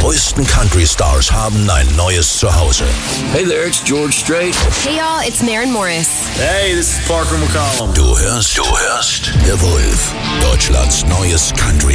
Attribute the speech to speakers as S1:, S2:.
S1: größten Country-Stars haben ein neues Zuhause.
S2: Hey there, it's George Strait.
S3: Hey y'all, it's Maren Morris.
S4: Hey, this is Parker McCollum.
S1: Du hörst The Wolf, Deutschlands neues Country